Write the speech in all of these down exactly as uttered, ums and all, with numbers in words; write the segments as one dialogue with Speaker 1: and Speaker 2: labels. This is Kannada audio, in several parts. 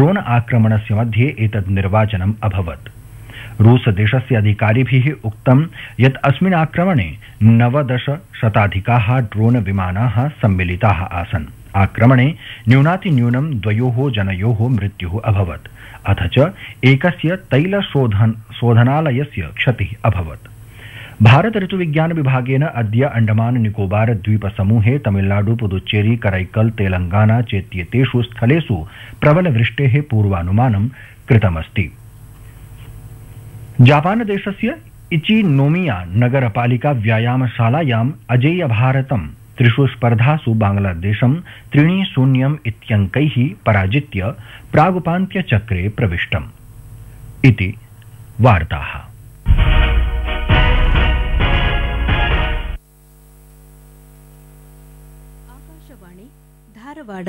Speaker 1: ड्रोन आक्रमणस्य मध्ये एतद् निर्वाचनम् अभवत्। रूसदेशस्य अधिकारिभिः उक्तं यत् अस्मिन् आक्रमणे नवदश शताधिकाः ड्रोन विमानाः सम्मिलिताः आसन्। आक्रमणे न्यूनातिन्यूनं द्वयोः जनयोः मृत्युः अभवत्, अथ च एकस्य तैलशोधनालयस्य क्षतिः अभवत्। भारत ऋतुविज्ञान विभागेन अद्य अंडमान निकोबार द्वीप समूहे तमिलनाडु पुदुच्चेरी करैकल तेलंगाना चेत्येतेषु स्थलेषु प्रबल वृष्टेः पूर्वानुमानं कृतमस्ति। जापान देशस्य इचिनोमिया नगरपालिका व्यायामशालायाम् अजेय भारतं त्रिषु स्पर्धासु बांग्लादेशं त्रीणि शून्यम् इत्यङ्कैः पराजित्य प्रागुपान्त्यचक्रे प्रविष्टम्। इति वार्ताः।
Speaker 2: आकाशवाणी धारवाड।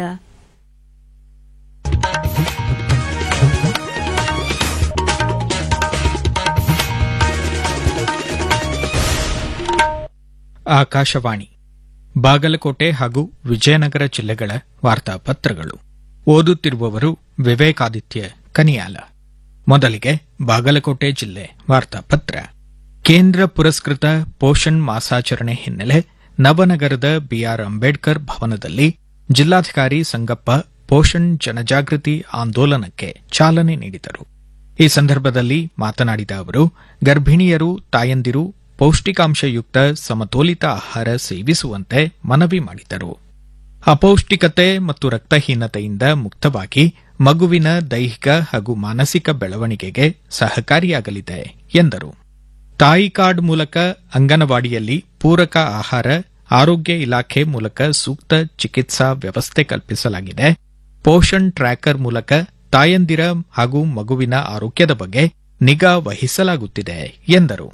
Speaker 3: ಆಕಾಶವಾಣಿ ಬಾಗಲಕೋಟೆ ಹಾಗೂ ವಿಜಯನಗರ ಜಿಲ್ಲೆಗಳ ವಾರ್ತಾಪತ್ರಗಳು. ಓದುತ್ತಿರುವವರು ವಿವೇಕಾದಿತ್ಯ ಕನಿಯಾಲ. ಮೊದಲಿಗೆ ಬಾಗಲಕೋಟೆ ಜಿಲ್ಲೆ ವಾರ್ತಾಪತ್ರ. ಕೇಂದ್ರ ಪುರಸ್ಕೃತ ಪೋಷಣ್ ಮಾಸಾಚರಣೆ ಹಿನ್ನೆಲೆ ನವನಗರದ ಬಿಆರ್ ಅಂಬೇಡ್ಕರ್ ಭವನದಲ್ಲಿ ಜಿಲ್ಲಾಧಿಕಾರಿ ಸಂಗಪ್ಪ ಪೋಷಣ್ ಜನಜಾಗೃತಿ ಆಂದೋಲನಕ್ಕೆ ಚಾಲನೆ ನೀಡಿದರು. ಈ ಸಂದರ್ಭದಲ್ಲಿ ಮಾತನಾಡಿದ ಅವರು, ಗರ್ಭಿಣಿಯರು, ತಾಯಂದಿರು ಪೌಷ್ಟಿಕಾಂಶಯುಕ್ತ ಸಮತೋಲಿತ ಆಹಾರ ಸೇವಿಸುವಂತೆ ಮನವಿ ಮಾಡಿದರು. ಅಪೌಷ್ಟಿಕತೆ ಮತ್ತು ರಕ್ತಹೀನತೆಯಿಂದ ಮುಕ್ತವಾಗಿ ಮಗುವಿನ ದೈಹಿಕ ಹಾಗೂ ಮಾನಸಿಕ ಬೆಳವಣಿಗೆಗೆ ಸಹಕಾರಿಯಾಗಲಿದೆ ಎಂದರು. ತಾಯಿ ಕಾರ್ಡ್ ಮೂಲಕ ಅಂಗನವಾಡಿಯಲ್ಲಿ ಪೂರಕ ಆಹಾರ, ಆರೋಗ್ಯ ಇಲಾಖೆ ಮೂಲಕ ಸೂಕ್ತ ಚಿಕಿತ್ಸಾ ವ್ಯವಸ್ಥೆ ಕಲ್ಪಿಸಲಾಗಿದೆ. ಪೋಷಣ್ ಟ್ರ್ಯಾಕರ್ ಮೂಲಕ ತಾಯಂದಿರ ಹಾಗೂ ಮಗುವಿನ ಆರೋಗ್ಯದ ಬಗ್ಗೆ ನಿಗಾ ವಹಿಸಲಾಗುತ್ತಿದೆ ಎಂದರು.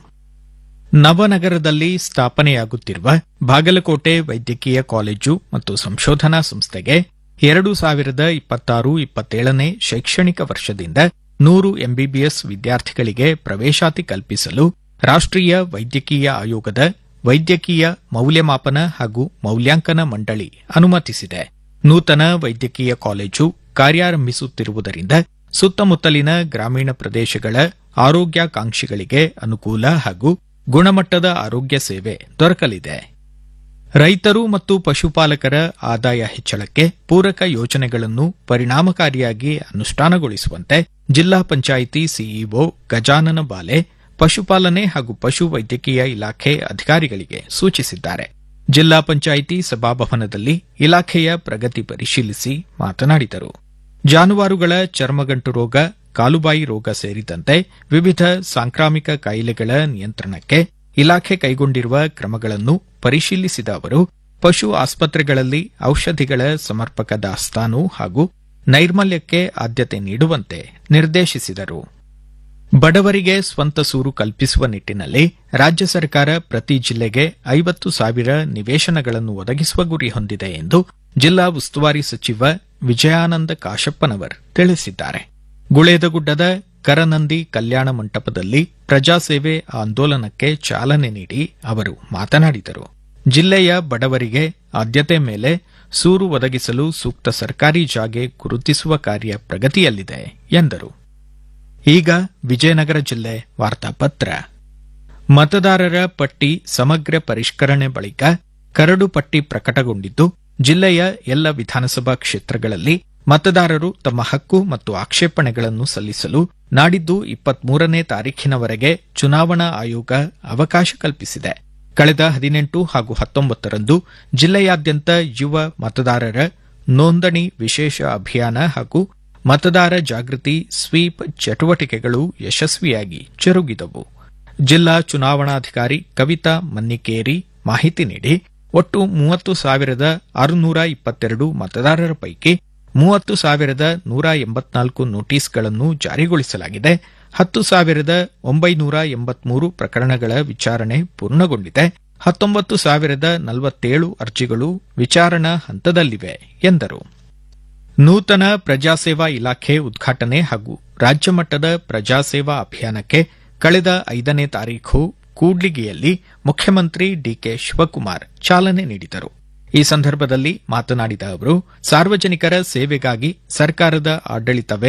Speaker 3: ನವನಗರದಲ್ಲಿ ಸ್ಥಾಪನೆಯಾಗುತ್ತಿರುವ ಬಾಗಲಕೋಟೆ ವೈದ್ಯಕೀಯ ಕಾಲೇಜು ಮತ್ತು ಸಂಶೋಧನಾ ಸಂಸ್ಥೆಗೆ ಎರಡು ಸಾವಿರದ ಇಪ್ಪತ್ತಾರು ಇಪ್ಪತ್ತೇಳನೇ ಶೈಕ್ಷಣಿಕ ವರ್ಷದಿಂದ ನೂರು ಎಂಬಿಬಿಎಸ್ ವಿದ್ಯಾರ್ಥಿಗಳಿಗೆ ಪ್ರವೇಶಾತಿ ಕಲ್ಪಿಸಲು ರಾಷ್ಟ್ರೀಯ ವೈದ್ಯಕೀಯ ಆಯೋಗದ ವೈದ್ಯಕೀಯ ಮೌಲ್ಯಮಾಪನ ಹಾಗೂ ಮೌಲ್ಯಾಂಕನ ಮಂಡಳಿ ಅನುಮತಿಸಿದೆ. ನೂತನ ವೈದ್ಯಕೀಯ ಕಾಲೇಜು ಕಾರ್ಯಾರಂಭಿಸುತ್ತಿರುವುದರಿಂದ ಸುತ್ತಮುತ್ತಲಿನ ಗ್ರಾಮೀಣ ಪ್ರದೇಶಗಳ ಆರೋಗ್ಯಾಕಾಂಕ್ಷಿಗಳಿಗೆ ಅನುಕೂಲ ಹಾಗೂ ಗುಣಮಟ್ಟದ ಆರೋಗ್ಯ ಸೇವೆ ದೊರಕಲಿದೆ. ರೈತರು ಮತ್ತು ಪಶುಪಾಲಕರ ಆದಾಯ ಹೆಚ್ಚಳಕ್ಕೆ ಪೂರಕ ಯೋಜನೆಗಳನ್ನು ಪರಿಣಾಮಕಾರಿಯಾಗಿ ಅನುಷ್ಠಾನಗೊಳಿಸುವಂತೆ ಜಿಲ್ಲಾ ಪಂಚಾಯಿತಿ ಸಿಇಒ ಗಜಾನನ ಬಾಲೆ ಪಶುಪಾಲನೆ ಹಾಗೂ ಪಶು ವೈದ್ಯಕೀಯ ಇಲಾಖೆ ಅಧಿಕಾರಿಗಳಿಗೆ ಸೂಚಿಸಿದ್ದಾರೆ. ಜಿಲ್ಲಾ ಪಂಚಾಯಿತಿ ಸಭಾಭವನದಲ್ಲಿ ಇಲಾಖೆಯ ಪ್ರಗತಿ ಪರಿಶೀಲಿಸಿ ಮಾತನಾಡಿದರು. ಜಾನುವಾರುಗಳ ಚರ್ಮಗಂಟು ರೋಗ, ಕಾಲುಬಾಯಿ ರೋಗ ಸೇರಿದಂತೆ ವಿವಿಧ ಸಾಂಕ್ರಾಮಿಕ ಕಾಯಿಲೆಗಳ ನಿಯಂತ್ರಣಕ್ಕೆ ಇಲಾಖೆ ಕೈಗೊಂಡಿರುವ ಕ್ರಮಗಳನ್ನು ಪರಿಶೀಲಿಸಿದ ಅವರು, ಪಶು ಆಸ್ಪತ್ರೆಗಳಲ್ಲಿ ಔಷಧಿಗಳ ಸಮರ್ಪಕ ದಾಸ್ತಾನು ಹಾಗೂ ನೈರ್ಮಲ್ಯಕ್ಕೆ ಆದ್ಯತೆ ನೀಡುವಂತೆ ನಿರ್ದೇಶಿಸಿದರು. ಬಡವರಿಗೆ ಸ್ವಂತ ಸೂರು ಕಲ್ಪಿಸುವ ನಿಟ್ಟಿನಲ್ಲಿ ರಾಜ್ಯ ಸರ್ಕಾರ ಪ್ರತಿ ಜಿಲ್ಲೆಗೆ ಐವತ್ತು ಸಾವಿರ ನಿವೇಶನಗಳನ್ನು ಒದಗಿಸುವ ಗುರಿ ಹೊಂದಿದೆ ಎಂದು ಜಿಲ್ಲಾ ಉಸ್ತುವಾರಿ ಸಚಿವ ವಿಜಯಾನಂದ ಕಾಶಪ್ಪನವರ್ ತಿಳಿಸಿದ್ದಾರೆ. ಗುಳೇದಗುಡ್ಡದ ಕರನಂದಿ ಕಲ್ಯಾಣ ಮಂಟಪದಲ್ಲಿ ಪ್ರಜಾಸೇವೆ ಆಂದೋಲನಕ್ಕೆ ಚಾಲನೆ ನೀಡಿ ಅವರು ಮಾತನಾಡಿದರು. ಜಿಲ್ಲೆಯ ಬಡವರಿಗೆ ಆದ್ಯತೆ ಮೇಲೆ ಸೂರು ಒದಗಿಸಲು ಸೂಕ್ತ ಸರ್ಕಾರಿ ಜಾಗೆ ಗುರುತಿಸುವ ಕಾರ್ಯ ಪ್ರಗತಿಯಲ್ಲಿದೆ ಎಂದರು. ಈಗ ವಿಜಯನಗರ ಜಿಲ್ಲೆ ವಾರ್ತಾಪತ್ರ. ಮತದಾರರ ಪಟ್ಟಿ ಸಮಗ್ರ ಪರಿಷ್ಕರಣೆ ಬಳಿಕ ಕರಡು ಪಟ್ಟಿ ಪ್ರಕಟಗೊಂಡಿದ್ದು, ಜಿಲ್ಲೆಯ ಎಲ್ಲ ವಿಧಾನಸಭಾ ಕ್ಷೇತ್ರಗಳಲ್ಲಿ ಮತದಾರರು ತಮ್ಮ ಹಕ್ಕು ಮತ್ತು ಆಕ್ಷೇಪಣೆಗಳನ್ನು ಸಲ್ಲಿಸಲು ನಾಡಿದ್ದು ಇಪ್ಪತ್ಮೂರನೇ ತಾರೀಖಿನವರೆಗೆ ಚುನಾವಣಾ ಆಯೋಗ ಅವಕಾಶ ಕಲ್ಪಿಸಿದೆ. ಕಳೆದ ಹದಿನೆಂಟು ಹಾಗೂ ಹತ್ತೊಂಬತ್ತರಂದು ಜಿಲ್ಲೆಯಾದ್ಯಂತ ಯುವ ಮತದಾರರ ನೋಂದಣಿ ವಿಶೇಷ ಅಭಿಯಾನ ಹಾಗೂ ಮತದಾರ ಜಾಗೃತಿ ಸ್ವೀಪ್ ಚಟುವಟಿಕೆಗಳು ಯಶಸ್ವಿಯಾಗಿ ಜರುಗಿದವು. ಜಿಲ್ಲಾ ಚುನಾವಣಾಧಿಕಾರಿ ಕವಿತಾ ಮನ್ನಿಕೇರಿ ಮಾಹಿತಿ ನೀಡಿ, ಒಟ್ಟು ಮೂವತ್ತು ಸಾವಿರದ ಆರುನೂರ ಇಪ್ಪತ್ತೆರಡು ಮತದಾರರ ಪೈಕಿ ಮೂವತ್ತು ಸಾವಿರದ ನೂರ ಎಂಬತ್ನಾಲ್ಕು ನೋಟಿಸ್ಗಳನ್ನು ಜಾರಿಗೊಳಿಸಲಾಗಿದೆ. ಹತ್ತು ಸಾವಿರದ ಒಂಬೈನೂರ ಎಂಬತ್ಮೂರು ಪ್ರಕರಣಗಳ ವಿಚಾರಣೆ ಪೂರ್ಣಗೊಂಡಿದೆ. ಹತ್ತೊಂಬತ್ತು ಸಾವಿರದ ನಲವತ್ತೇಳು ಅರ್ಜಿಗಳು ವಿಚಾರಣಾ ಹಂತದಲ್ಲಿವೆ ಎಂದರು. ನೂತನ ಪ್ರಜಾಸೇವಾ ಇಲಾಖೆ ಉದ್ಘಾಟನೆ ಹಾಗೂ ರಾಜ್ಯಮಟ್ಟದ ಪ್ರಜಾಸೇವಾ ಅಭಿಯಾನಕ್ಕೆ ಕಳೆದ ಐದನೇ ತಾರೀಖು ಕೂಡ್ಲಿಗಿಯಲ್ಲಿ ಮುಖ್ಯಮಂತ್ರಿ ಡಿಕೆ ಶಿವಕುಮಾರ್ ಚಾಲನೆ ನೀಡಿದರು. ಈ ಸಂದರ್ಭದಲ್ಲಿ ಮಾತನಾಡಿದ ಅವರು, ಸಾರ್ವಜನಿಕರ ಸೇವೆಗಾಗಿ ಸರ್ಕಾರದ ಆಡಳಿತವೇ